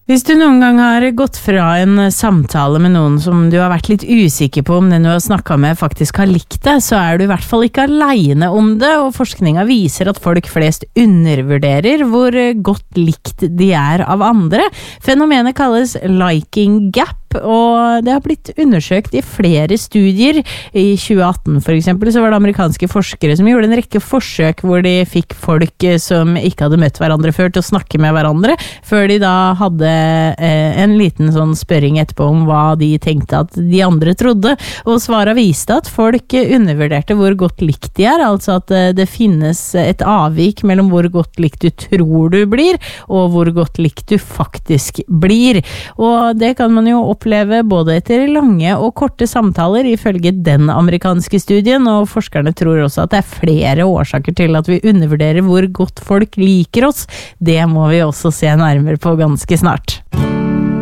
Hvis du noen gang har gått fra en samtale med noen som du har vært litt usikker på om den du har snakket med faktisk har likt det, så du I hvert fall ikke alene om det, og forskningen viser at folk flest undervurderer hvor godt likt de av andre. Fenomenet kalles liking gap, og det har blitt undersøkt I flere studier. I 2018 for eksempel så var det amerikanske forskere som gjorde en rekke forsøk hvor de fikk folk som ikke hadde møtt hverandre før til å snakke med hverandre, før de da hadde en liten sånn spørring etterpå om hva de tenkte at de andre trodde, og svaret viste at folk undervurderte hvor godt likt de altså at det finnes et avvik mellom hvor godt likt du tror du blir, og hvor godt likt du faktisk blir. Og det kan man jo oppleve både etter lange og korte samtaler ifølge den amerikanske studien, og forskerne tror også at det flere årsaker til at vi undervurderer hvor godt folk liker oss. Det må vi også se nærmere på ganske snart.